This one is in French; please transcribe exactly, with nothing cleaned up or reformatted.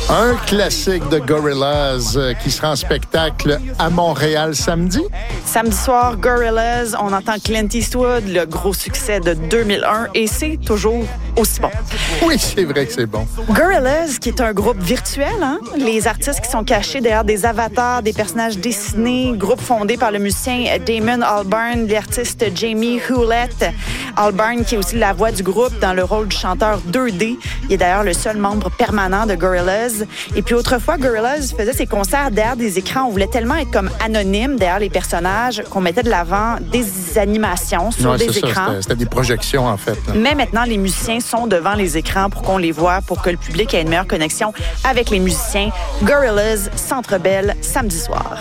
Un classique de Gorillaz euh, qui sera en spectacle à Montréal samedi. Samedi soir, Gorillaz, on entend Clint Eastwood, le gros succès de deux mille un, et c'est toujours aussi bon. Oui, c'est vrai que c'est bon. Gorillaz, qui est un groupe virtuel, hein? Les artistes qui sont cachés derrière des avatars, des personnages dessinés, groupe fondé par le musicien Damon Albarn, l'artiste Jamie Hewlett. Albarn, qui est aussi la voix du groupe dans le rôle du chanteur deux D. Il est d'ailleurs le seul membre permanent de Gorillaz. Et puis autrefois, Gorillaz faisait ses concerts derrière des écrans. On voulait tellement être comme anonyme derrière les personnages qu'on mettait de l'avant des animations sur ouais, des c'est écrans. Ça, c'était, c'était des projections, en fait. Là. Mais maintenant, les musiciens sont devant les écrans pour qu'on les voit, pour que le public ait une meilleure connexion avec les musiciens. Gorillaz, Centre Bell, samedi soir.